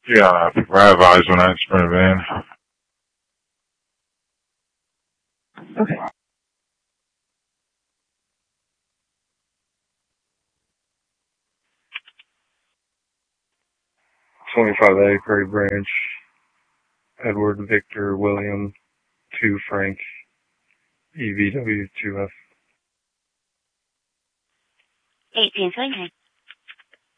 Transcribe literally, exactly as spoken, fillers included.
Yeah, people have eyes when I sprint a van. Okay. twenty-five A, Prairie Branch, Edward Victor William two Frank, E V W two F. eighteen,